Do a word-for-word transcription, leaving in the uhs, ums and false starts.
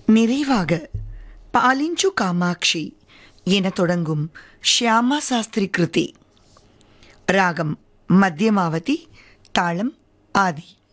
நிறைவாக பாலிஞ்சு காமாட்சி என தொடங்கும் ஷியாமா சாஸ்திரி கிருதி. ராகம் மத்தியமாவதி, தாளம் ஆதி.